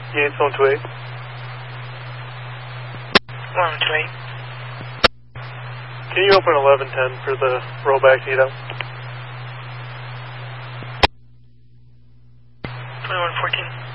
Units 128. 128. Can you open 1110 for the rollback heat up? 2114.